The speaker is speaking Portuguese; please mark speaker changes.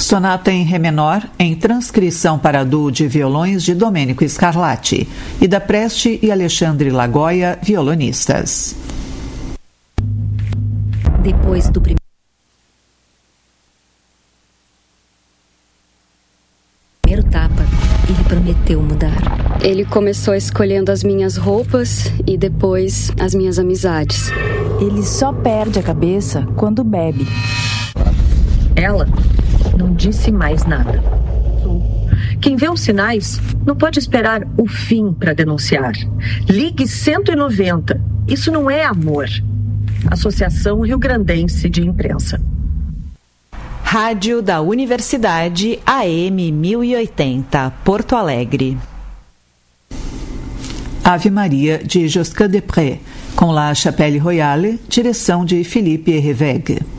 Speaker 1: Sonata em Ré menor, em transcrição para duo de violões de Domênico Scarlatti, e da Preste e Alexandre Lagoia, violonistas.
Speaker 2: Depois do primeiro tapa, ele prometeu mudar.
Speaker 3: Ele começou escolhendo as minhas roupas e depois as minhas amizades.
Speaker 4: Ele só perde a cabeça quando bebe.
Speaker 5: Ela não disse mais nada. Quem vê os sinais não pode esperar o fim para denunciar. Ligue 190. Isso não é amor. Associação Rio-Grandense de Imprensa.
Speaker 6: Rádio da Universidade AM 1080, Porto Alegre.
Speaker 1: Ave Maria, de Josquin Desprez, com La Chapelle Royale, direção de Philippe Hervégue.